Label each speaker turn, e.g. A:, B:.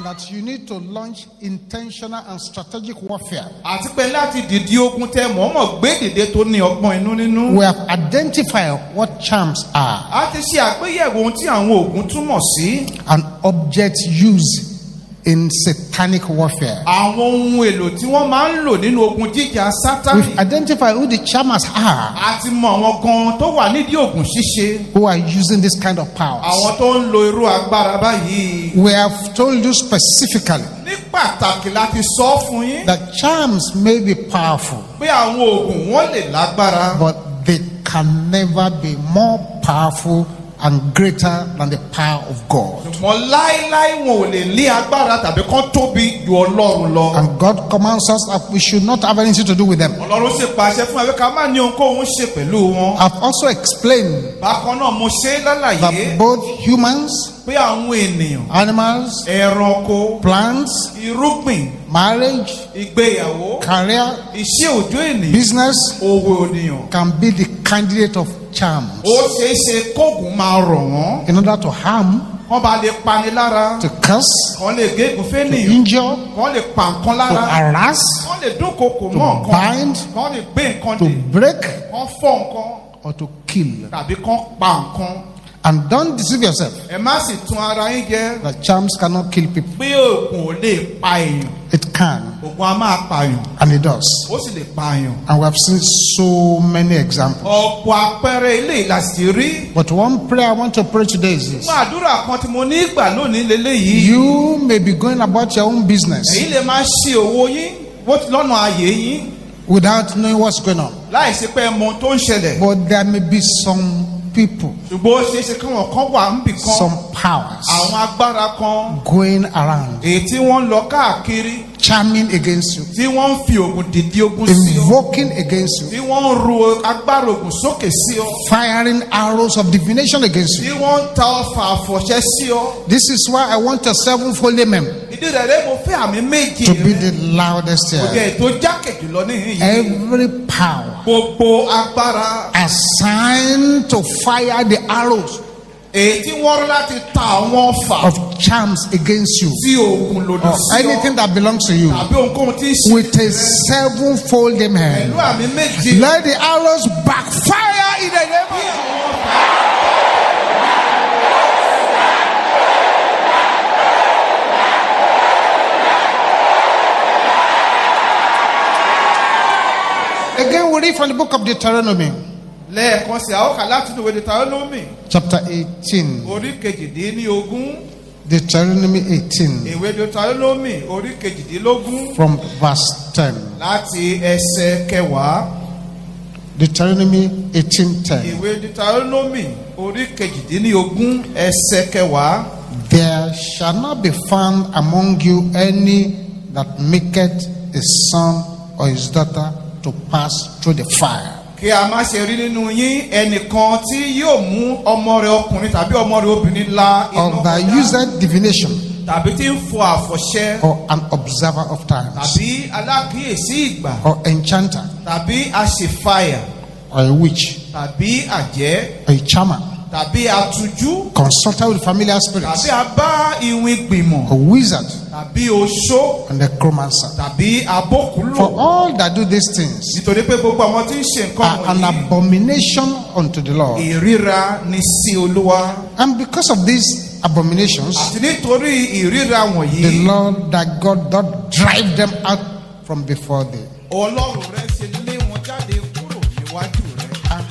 A: that you need to launch intentional and strategic warfare.
B: Àti pé láti dìde ogun tẹ́ mọ̀ọ́mọ̀ gbé dìde tó ní ọgbọ́n inú nínú.
A: We have identified what charms are.
B: A ti ṣe àgbéyẹ̀wò ohun tí àwọn oògùn túmọ̀ sí.
A: An object used in satanic warfare.
B: Àwọn ohun èlò tí wọ́n máa ń lò nínú ogun jíjà Sátánì.
A: We've identified who the charmers are.
B: A ti mọ àwọn gan tó wà nídìí ogun ṣíṣe.
A: Who are using this kind of powers.
B: Àwọn tó ń lo irú agbára báyìí.
A: We have told you specifically
B: Ní pàtàkì láti sọ fún yín.
A: that charms may be powerful,
B: Pé àwọn oògùn wọn lè lágbára.
A: but they can never be more powerful and greater than the power of God.
B: Ṣùgbọ́n láíláí wọn ò lè ní agbára tàbí kán tóbi ju Ọlọ́run lọ.
A: And God commands us that we should not have anything to do with them.
B: Ọlọ́run sì pàṣẹ fún wa pé ká má ní ohunkóhun ṣe pẹ̀lú wọn.
A: I've also explained
B: Bákan náà mo ṣe é lálàyé
A: that both humans,
B: pé àwọn ènìyàn,
A: animals,
B: ẹranko,
A: plants,
B: irúgbìn,
A: marriage,
B: ìgbéyàwó,
A: career,
B: iṣẹ́ òjò ènìyàn,
A: business
B: òwò ènìyàn.
A: can be the candidate of charms
B: Ó ṣeé ṣe kóògùn máa rọ̀ wọ́n.
A: in order to harm,
B: Wọ́n bá lè pani lára.
A: to curse,
B: Kàn lè gégùn
A: to
B: fẹ́nìyàn.
A: injure,
B: Kàn lè pa nǹkan
A: to
B: lára.
A: harass,
B: Kàn lè dúnkokò
A: to
B: mọ́ nǹkan.
A: bind,
B: Kàn lè gbé nǹkan
A: to
B: dè.
A: break,
B: Kàn fọ́ nǹkan.
A: or to kill.
B: Tàbí kàn pa nǹkan.
A: And don't deceive yourself
B: Ẹ má sì tún ara yín jẹ.
A: that charms cannot kill people.
B: Pé oògùn ò lè pa èèyàn.
A: It can,
B: Oògùn a máa pààyàn.
A: and it does.
B: Ó sì lè pààyàn.
A: And we have seen so many examples.
B: Ọ̀pọ̀ àpẹẹrẹ ilé ìlàsì rí.
A: But one prayer I want to pray today is this.
B: Fún àdúrà kan tí mo ní ìgbà lónìí leléyìí.
A: You may be going about your own business
B: Èyí lè máa ṣe òwò yín lọ́nà ayé yín.
A: without knowing what's going on.
B: Láì ṣe pé ẹ mọ ohun tó ń ṣẹlẹ̀.
A: But there may be some people,
B: Ṣùgbọ́n ó ṣeé ṣe kí wọ́n kán wà níbì kan.
A: some powers
B: Àwọn agbára kan.
A: going around,
B: Èyí tí wọ́n ń lọ káàkiri.
A: charming against you,
B: Tí wọ́n ń fi ògùn dìde ogun sí ọ.
A: invoking against you,
B: Tí wọ́n ń ru agbára ògùn sókè sí ọ.
A: firing arrows of divination against
B: Tí
A: you.
B: wọ́n ń ta ọfà àfọ̀ṣẹ́ sí ọ.
A: This is why I want a sevenfold amen
B: Ìdí rẹ̀ rẹ̀ mo fẹ́ àmì méje
A: to be
B: rẹ̀.
A: the loudest
B: Kò
A: here.
B: jẹ́ ètò jákèjì lọ níhìn yìí.
A: Every power
B: Gbogbo agbára.
A: assigned to fire the arrows
B: Èyí tí wọ́n rán láti ta àwọn ọfà.
A: of charms against you,
B: Tí oògùn lòdì
A: or
B: sí ọ.
A: anything that belongs to you,
B: Tàbí ohunkóhun tí ń ṣe.
A: with a sevenfold amen.
B: Pẹ̀lú àmì méje.
A: Let the arrows backfire in the name of Jesus. Again, we read from the book of Deuteronomy,
B: Lẹ́ẹ̀kan sí àwọn kà láti inú ìwé Deuteronomy.
A: chapter 18.
B: Orí kejìdínlógún.
A: Deuteronomy 18,
B: Ìwé Deuteronomy orí kejìdínlógún.
A: from verse 10.
B: Láti ẹsẹ̀ kẹwàá.
A: Deuteronomy 18:10.
B: Ìwé Deuteronomy orí kejìdínlógún ẹsẹ̀ kẹwàá.
A: There shall not be found among you any that maketh his son or his daughter to pass through the fire.
B: Kí a má ṣe rí nínú yín ẹnìkan tí yóò mú ọmọ rẹ̀ ọkùnrin tàbí ọmọ rẹ̀ obìnrin la iná
A: Or that useth divination,
B: tàbí tí ń fọ àfọ̀ṣẹ
A: or an observer of times,
B: tàbí alákìíyèsí ìgbà
A: or enchanter,
B: tàbí aṣèfàyà
A: or a witch,
B: tàbí àjẹ́
A: or a charmer,
B: tàbí atújú
A: consulter with familiar spirits,
B: tàbí abá ìwìn gbìmọ̀
A: a wizard,
B: tàbí oṣó
A: and a necromancer.
B: tàbí abókùlò.
A: For all that do these things
B: Nítorí pé gbogbo àwọn tí ń ṣe nǹkan
A: are an
B: wọ̀nyí
A: abomination unto the Lord.
B: ìríra ni sí Olúwa.
A: And because of these abominations,
B: Àti nítorí ìríra
A: the
B: wọ̀nyí
A: Lord thy God doth drive them out from before thee.
B: Ọlọ́run rẹ̀ ṣe